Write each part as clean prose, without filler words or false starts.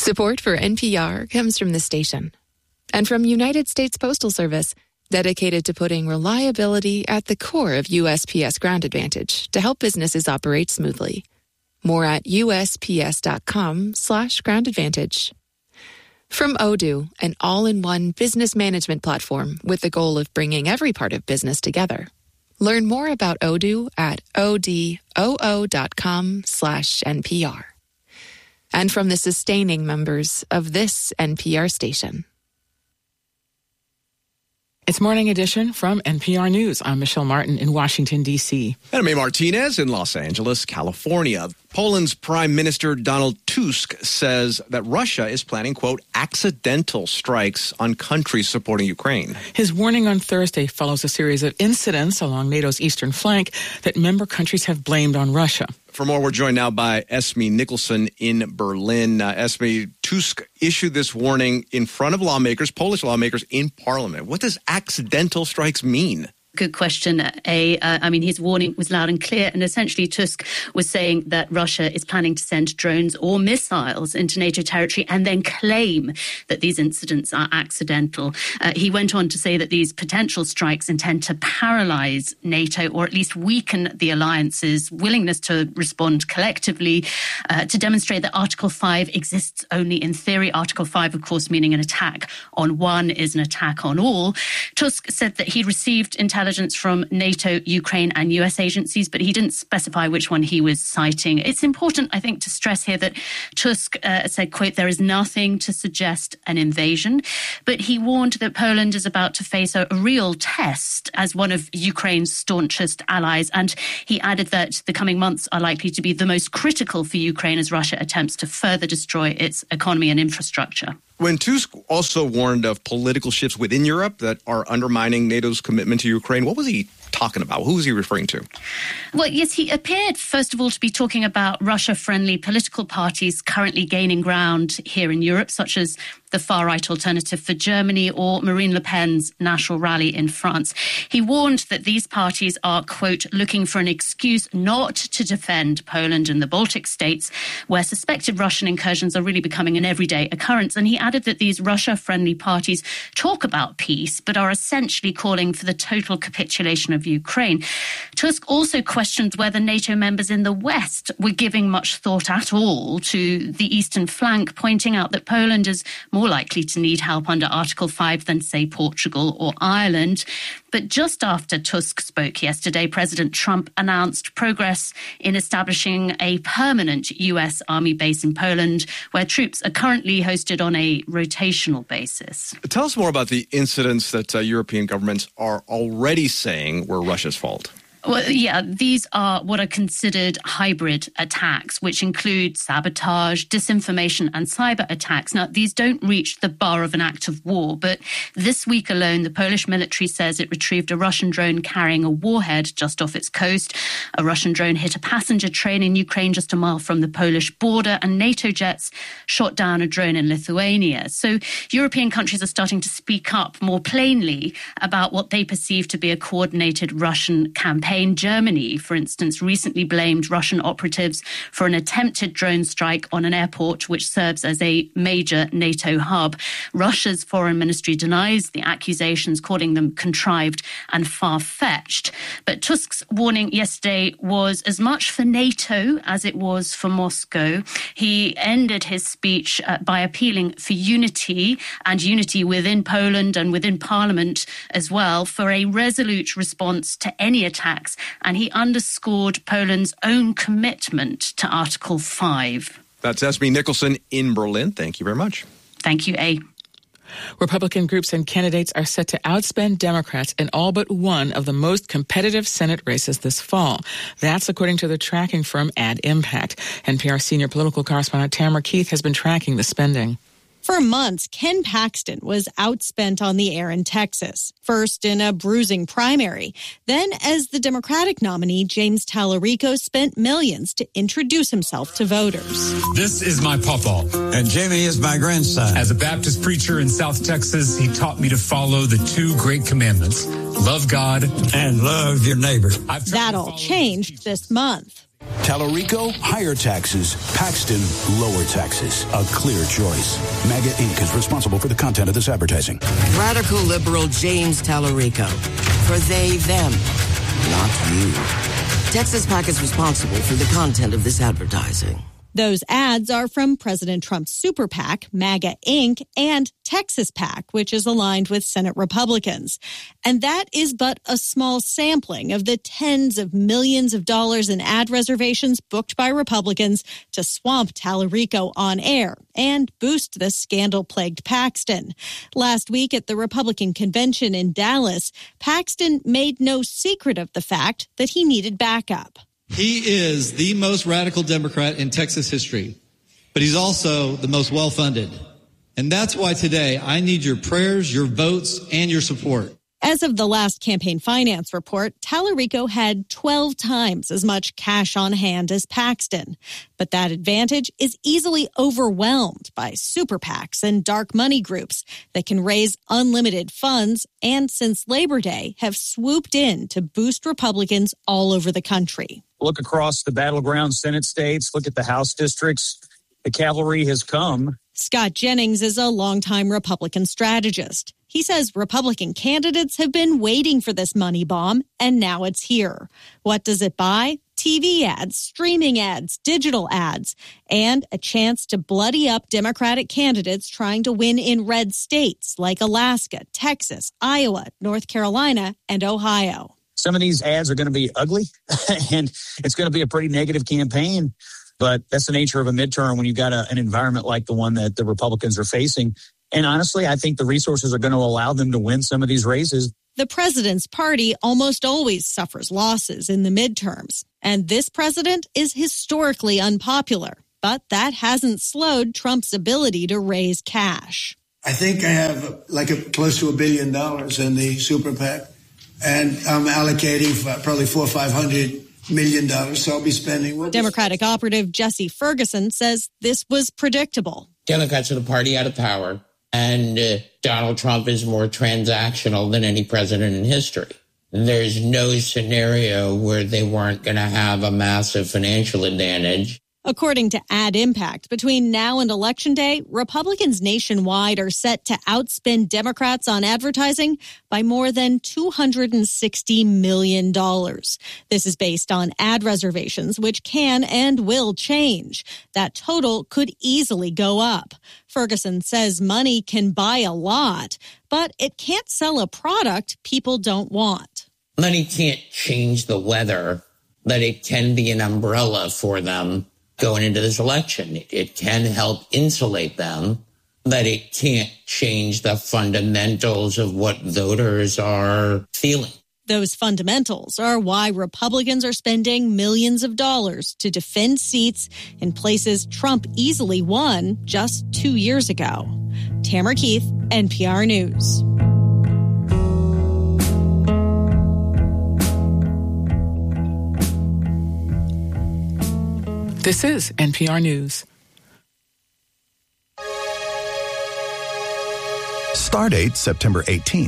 Support for NPR comes from the station and from United States Postal Service, dedicated to putting reliability at the core of USPS Ground Advantage to help businesses operate smoothly. More at USPS.com/Ground Advantage. From Odoo, an all-in-one business management platform with the goal of bringing every part of business together. Learn more about Odoo at odoo.com/NPR. And from the sustaining members of this NPR station. It's Morning Edition from NPR News. I'm Michelle Martin in Washington, D.C. And I'm A. Martinez in Los Angeles, California. Poland's Prime Minister Donald Tusk says that Russia is planning, quote, accidental strikes on countries supporting Ukraine. His warning on Thursday follows a series of incidents along NATO's eastern flank that member countries have blamed on Russia. For more, we're joined now by Esme Nicholson in Berlin. Esme, Tusk issued this warning in front of lawmakers, Polish lawmakers, in Parliament. What does accidental strikes mean? Good question. His warning was loud and clear, and essentially Tusk was saying that Russia is planning to send drones or missiles into NATO territory and then claim that these incidents are accidental. He went on to say that these potential strikes intend to paralyze NATO, or at least weaken the alliance's willingness to respond collectively, to demonstrate that Article 5 exists only in theory. Article 5, of course, meaning an attack on one is an attack on all. Tusk said that he'd received intelligence from NATO, Ukraine and US agencies, but he didn't specify which one he was citing. It's important, I think, to stress here that Tusk said, quote, there is nothing to suggest an invasion, but he warned that Poland is about to face a real test as one of Ukraine's staunchest allies. And he added that the coming months are likely to be the most critical for Ukraine as Russia attempts to further destroy its economy and infrastructure. When Tusk also warned of political shifts within Europe that are undermining NATO's commitment to Ukraine, what was he talking about? Who was he referring to? Well, yes, he appeared, first of all, to be talking about Russia-friendly political parties currently gaining ground here in Europe, such as the far-right Alternative for Germany or Marine Le Pen's National Rally in France. He warned that these parties are, quote, looking for an excuse not to defend Poland and the Baltic states, where suspected Russian incursions are really becoming an everyday occurrence. And he added that these Russia-friendly parties talk about peace, but are essentially calling for the total capitulation of Ukraine. Tusk also questioned whether NATO members in the West were giving much thought at all to the eastern flank, pointing out that Poland is more likely to need help under Article 5 than, say, Portugal or Ireland. But just after Tusk spoke yesterday, President Trump announced progress in establishing a permanent US Army base in Poland, where troops are currently hosted on a rotational basis. Tell us more about the incidents that European governments are already saying were Russia's fault. Well, yeah, these are what are considered hybrid attacks, which include sabotage, disinformation and cyber attacks. Now, these don't reach the bar of an act of war, but this week alone, the Polish military says it retrieved a Russian drone carrying a warhead just off its coast. A Russian drone hit a passenger train in Ukraine just a mile from the Polish border, and NATO jets shot down a drone in Lithuania. So European countries are starting to speak up more plainly about what they perceive to be a coordinated Russian campaign. Germany, for instance, recently blamed Russian operatives for an attempted drone strike on an airport which serves as a major NATO hub. Russia's foreign ministry denies the accusations, calling them contrived and far-fetched. But Tusk's warning yesterday was as much for NATO as it was for Moscow. He ended his speech by appealing for unity, and unity within Poland and within Parliament as well, for a resolute response to any attacks. And he underscored Poland's own commitment to Article 5. That's Esme Nicholson in Berlin. Thank you very much. Thank you, A. Republican groups and candidates are set to outspend Democrats in all but one of the most competitive Senate races this fall. That's according to the tracking firm Ad Impact. NPR senior political correspondent Tamara Keith has been tracking the spending. For months, Ken Paxton was outspent on the air in Texas, first in a bruising primary. Then, as the Democratic nominee, James Tallarico spent millions to introduce himself to voters. This is my pawpaw. And Jimmy is my grandson. As a Baptist preacher in South Texas, he taught me to follow the two great commandments: love God and love your neighbor. That all changed this month. Tallarico, higher taxes. Paxton, lower taxes. A clear choice. MAGA Inc. is responsible for the content of this advertising. Radical liberal James Tallarico. For they, them, not you. Texas PAC is responsible for the content of this advertising. Those ads are from President Trump's super PAC, MAGA Inc., and Texas PAC, which is aligned with Senate Republicans. And that is but a small sampling of the tens of millions of dollars in ad reservations booked by Republicans to swamp Tallarico on air and boost the scandal-plagued Paxton. Last week at the Republican convention in Dallas, Paxton made no secret of the fact that he needed backup. He is the most radical Democrat in Texas history, but he's also the most well-funded. And that's why today I need your prayers, your votes, and your support. As of the last campaign finance report, Tallarico had 12 times as much cash on hand as Paxton. But that advantage is easily overwhelmed by super PACs and dark money groups that can raise unlimited funds and, since Labor Day, have swooped in to boost Republicans all over the country. Look across the battleground Senate states, look at the House districts. The cavalry has come. Scott Jennings is a longtime Republican strategist. He says Republican candidates have been waiting for this money bomb, and now it's here. What does it buy? TV ads, streaming ads, digital ads, and a chance to bloody up Democratic candidates trying to win in red states like Alaska, Texas, Iowa, North Carolina, and Ohio. Some of these ads are going to be ugly, and it's going to be a pretty negative campaign. But that's the nature of a midterm when you've got an environment like the one that the Republicans are facing. And honestly, I think the resources are going to allow them to win some of these races. The president's party almost always suffers losses in the midterms. And this president is historically unpopular. But that hasn't slowed Trump's ability to raise cash. I think I have close to $1 billion in the super PAC. And I'm allocating probably $400 or $500 million, so I'll be spending. Democratic operative Jesse Ferguson says this was predictable. Democrats are the party out of power, and Donald Trump is more transactional than any president in history. There's no scenario where they weren't going to have a massive financial advantage. According to Ad Impact, between now and Election Day, Republicans nationwide are set to outspend Democrats on advertising by more than $260 million. This is based on ad reservations, which can and will change. That total could easily go up. Ferguson says money can buy a lot, but it can't sell a product people don't want. Money can't change the weather, but it can be an umbrella for them going into this election. It can help insulate them, but it can't change the fundamentals of what voters are feeling. Those fundamentals are why Republicans are spending millions of dollars to defend seats in places Trump easily won just 2 years ago. Tamara Keith, NPR News. This is NPR News. Stardate September 18th.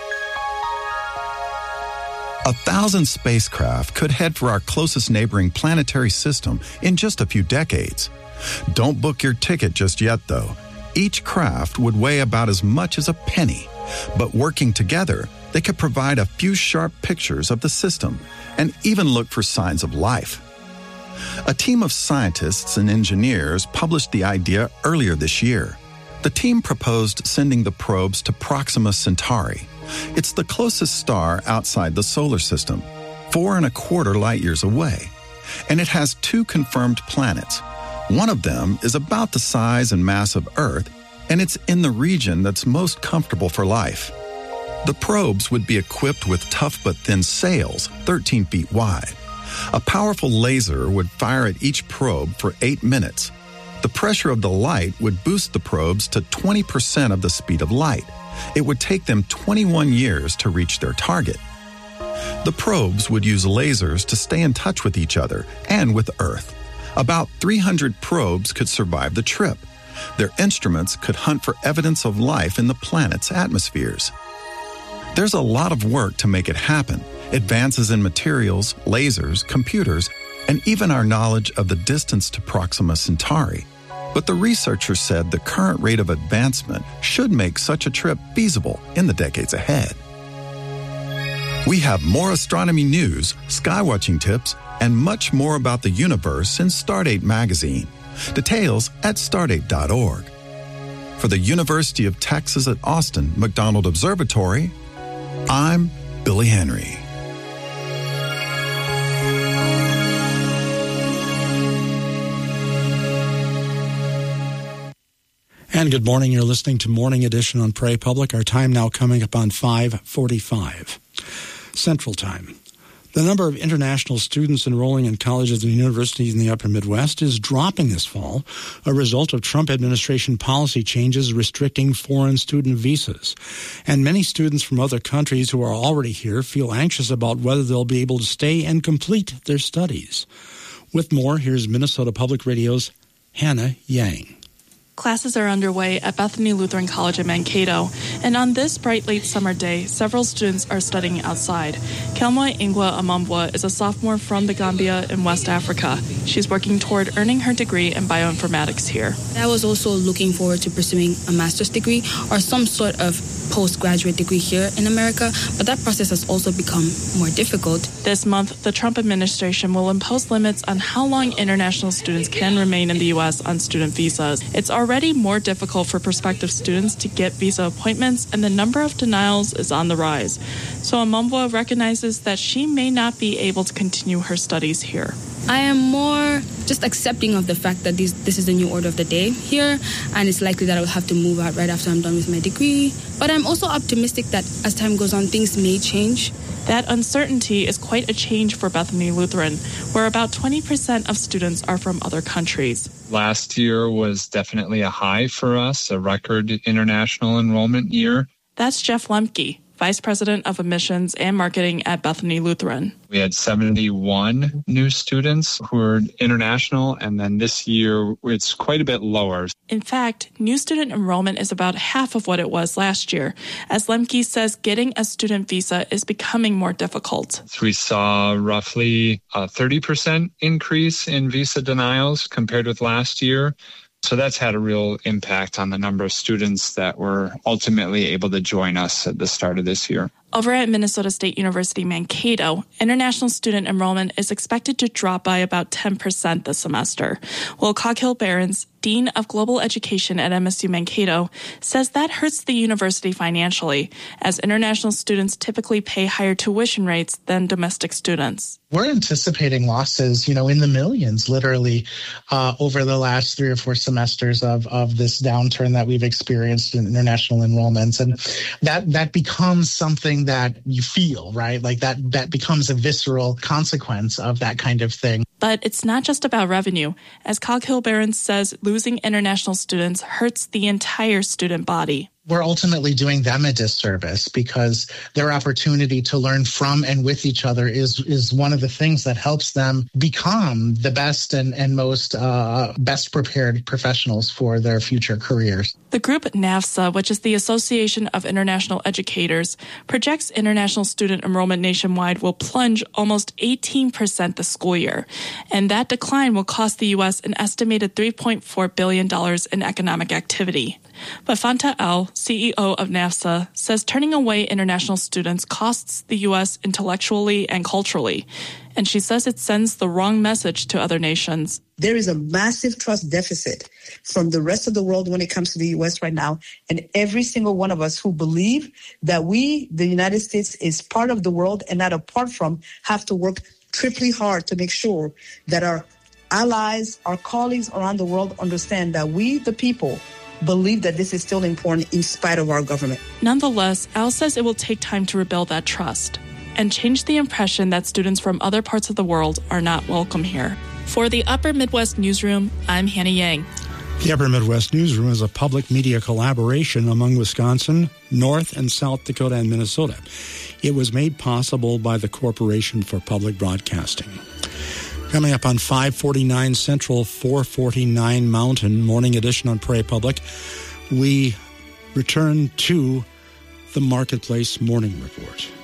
1,000 spacecraft could head for our closest neighboring planetary system in just a few decades. Don't book your ticket just yet, though. Each craft would weigh about as much as a penny, but working together, they could provide a few sharp pictures of the system and even look for signs of life. A team of scientists and engineers published the idea earlier this year. The team proposed sending the probes to Proxima Centauri. It's the closest star outside the solar system, 4.25 light years away. And it has 2 confirmed planets. One of them is about the size and mass of Earth, and it's in the region that's most comfortable for life. The probes would be equipped with tough but thin sails, 13 feet wide. A powerful laser would fire at each probe for 8 minutes. The pressure of the light would boost the probes to 20% of the speed of light. It would take them 21 years to reach their target. The probes would use lasers to stay in touch with each other and with Earth. About 300 probes could survive the trip. Their instruments could hunt for evidence of life in the planet's atmospheres. There's a lot of work to make it happen. Advances in materials, lasers, computers, and even our knowledge of the distance to Proxima Centauri. But the researchers said the current rate of advancement should make such a trip feasible in the decades ahead. We have more astronomy news, skywatching tips, and much more about the universe in Stardate magazine. Details at stardate.org. For the University of Texas at Austin McDonald Observatory, I'm Billy Henry. And good morning. You're listening to Morning Edition on Prairie Public. Our time now coming up on 5:45 Central Time. The number of international students enrolling in colleges and universities in the upper Midwest is dropping this fall, a result of Trump administration policy changes restricting foreign student visas. And many students from other countries who are already here feel anxious about whether they'll be able to stay and complete their studies. With more, here's Minnesota Public Radio's Hannah Yang. Classes are underway at Bethany Lutheran College in Mankato, and on this bright late summer day, several students are studying outside. Kelmoy Ingwa Amambwa is a sophomore from the Gambia in West Africa. She's working toward earning her degree in bioinformatics here. I was also looking forward to pursuing a master's degree or some sort of postgraduate degree here in America, but that process has also become more difficult. This month, the Trump administration will impose limits on how long international students can remain in the U.S. on student visas. It's already more difficult for prospective students to get visa appointments, and the number of denials is on the rise. So Amambwa recognizes that she may not be able to continue her studies here. I am more just accepting of the fact that this is the new order of the day here, and it's likely that I will have to move out right after I'm done with my degree. But I'm also optimistic that as time goes on, things may change. That uncertainty is quite a change for Bethany Lutheran, where about 20% of students are from other countries. Last year was definitely a high for us, a record international enrollment year. That's Jeff Lemke, Vice President of Admissions and Marketing at Bethany Lutheran. We had 71 new students who were international, and then this year it's quite a bit lower. In fact, new student enrollment is about half of what it was last year. As Lemke says, getting a student visa is becoming more difficult. So we saw roughly a 30% increase in visa denials compared with last year. So that's had a real impact on the number of students that were ultimately able to join us at the start of this year. Over at Minnesota State University Mankato, international student enrollment is expected to drop by about 10% this semester. Will Coghill Behrens, Dean of Global Education at MSU Mankato, says that hurts the university financially, as international students typically pay higher tuition rates than domestic students. We're anticipating losses, in the millions, literally, over the last 3 or 4 semesters of this downturn that we've experienced in international enrollments. And that becomes something that you feel, right? Like that becomes a visceral consequence of that kind of thing. But it's not just about revenue. As Coghill Behrens says, losing international students hurts the entire student body. We're ultimately doing them a disservice because their opportunity to learn from and with each other is one of the things that helps them become the best and most best prepared professionals for their future careers. The group NAVSA, which is the Association of International Educators, projects international student enrollment nationwide will plunge almost 18% this school year. And that decline will cost the U.S. an estimated $3.4 billion in economic activity. But Fanta Al, CEO of NAVSA, says turning away international students costs the U.S. intellectually and culturally. And she says it sends the wrong message to other nations. There is a massive trust deficit from the rest of the world when it comes to the U.S. right now. And every single one of us who believe that we, the United States, is part of the world and not apart from, have to work triply hard to make sure that our allies, our colleagues around the world understand that we, the people, believe that this is still important in spite of our government. Nonetheless, Al says it will take time to rebuild that trust and change the impression that students from other parts of the world are not welcome here. For the Upper Midwest Newsroom, I'm Hannah Yang. The Upper Midwest Newsroom is a public media collaboration among Wisconsin, North and South Dakota, and Minnesota. It was made possible by the Corporation for Public Broadcasting. Coming up on 5:49 Central, 4:49 Mountain, Morning Edition on Prairie Public, we return to the Marketplace Morning Report.